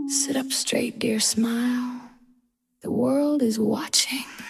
Sit up straight, dear, smile. The world is watching.